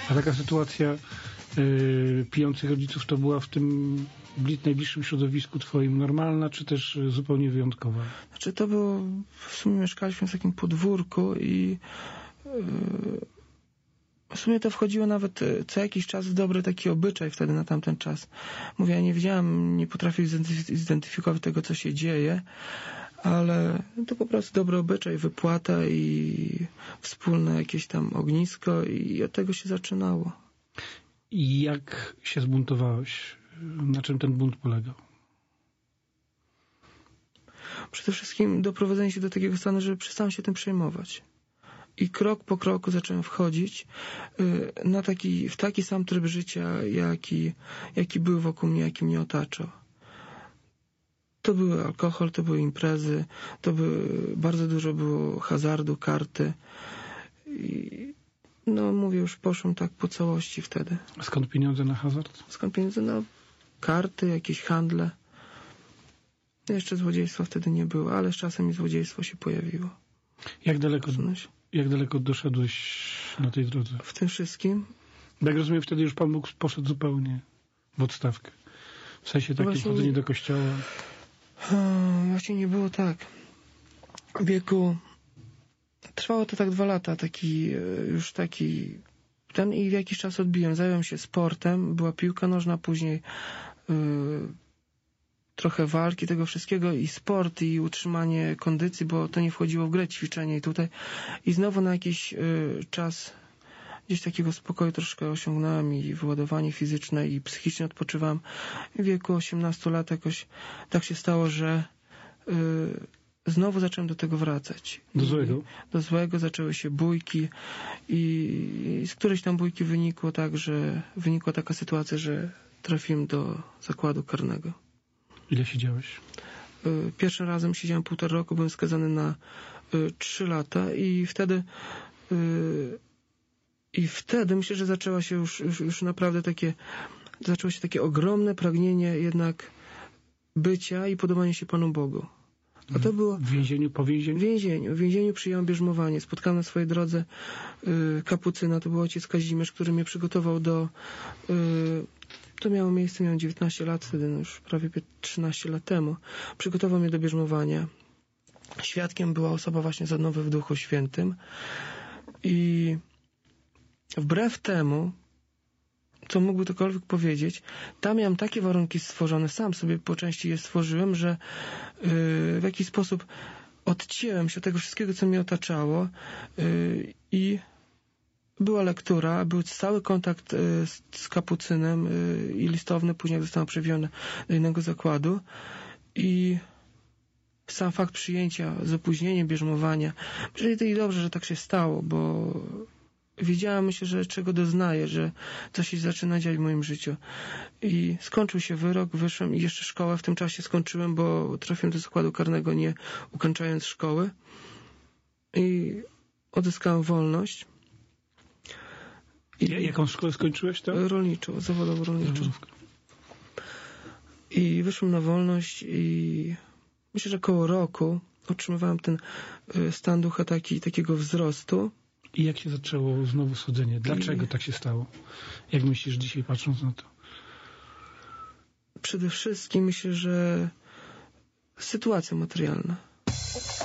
A taka sytuacja pijących rodziców to była w tym najbliższym środowisku twoim normalna, czy też zupełnie wyjątkowa? Znaczy to było, w sumie mieszkaliśmy w takim podwórku i w sumie to wchodziło nawet co jakiś czas w dobry taki obyczaj wtedy na tamten czas. Mówię, ja nie wiedziałem, nie potrafię zidentyfikować tego, co się dzieje, ale to po prostu dobry obyczaj, wypłata i wspólne jakieś tam ognisko i od tego się zaczynało. I jak się zbuntowałeś? Na czym ten bunt polegał? Przede wszystkim doprowadzenie się do takiego stanu, że przestałem się tym przejmować. I krok po kroku zacząłem wchodzić w taki sam tryb życia, jaki był wokół mnie, jaki mnie otaczał. To były alkohol, to były imprezy, bardzo dużo było hazardu, karty. I no mówię, już poszłem tak po całości wtedy. A skąd pieniądze na hazard? Skąd pieniądze? No karty, jakieś handle. Jeszcze złodziejstwa wtedy nie było, ale z czasem i złodziejstwo się pojawiło. Jak daleko doszedłeś na tej drodze? W tym wszystkim? Jak rozumiem, wtedy już Pan Bóg poszedł zupełnie w odstawkę. W sensie takim chodzenie do kościoła. Właśnie nie było tak. W wieku... Trwało to tak 2 lata, i w jakiś czas odbiłem. Zająłem się sportem, była piłka nożna, później trochę walki, tego wszystkiego i sport i utrzymanie kondycji, bo to nie wchodziło w grę, ćwiczenie i tutaj. I znowu na jakiś czas gdzieś takiego spokoju troszkę osiągnąłem i wyładowanie fizyczne i psychicznie odpoczywałem. W wieku 18 lat jakoś tak się stało, że znowu zacząłem do tego wracać. Do złego? Do złego, zaczęły się bójki i z którejś tam bójki wynikła taka sytuacja, że trafiłem do zakładu karnego. Ile siedziałeś? Pierwszym razem siedziałem 1,5 roku, byłem skazany na 3 lata i wtedy myślę, że zaczęło się już naprawdę takie ogromne pragnienie jednak bycia i podobania się Panu Bogu. A to było... W więzieniu, po więzieniu? W więzieniu przyjąłem bierzmowanie. Spotkałem na swojej drodze kapucyna, to był ojciec Kazimierz, który mnie przygotował to miało miejsce, miałem 19 lat wtedy, no już prawie 13 lat temu. Przygotował mnie do bierzmowania. Świadkiem była osoba właśnie z odnowy w Duchu Świętym. I wbrew temu, co mógłby ktokolwiek powiedzieć, tam miałem takie warunki stworzone, sam sobie po części je stworzyłem, że w jakiś sposób odcięłem się od tego wszystkiego, co mnie otaczało i była lektura, był stały kontakt z kapucynem i listowny, później zostałem przewieziony do innego zakładu i sam fakt przyjęcia z opóźnieniem bierzmowania, myślę, to i dobrze, że tak się stało, bo wiedziałem, myślę, że czego doznaję, że coś się zaczyna dziać w moim życiu. I skończył się wyrok, wyszłem i jeszcze szkołę w tym czasie skończyłem, bo trafiłem do zakładu karnego nie ukończając szkoły. I odzyskałem wolność. Jaką szkołę skończyłeś tam? Rolniczą, zawodowo rolniczą. I wyszłem na wolność i myślę, że koło roku otrzymywałem ten stan ducha takiego wzrostu. I jak się zaczęło znowu schodzenie? Dlaczego tak się stało? Jak myślisz dzisiaj, patrząc na to? Przede wszystkim myślę, że sytuacja materialna.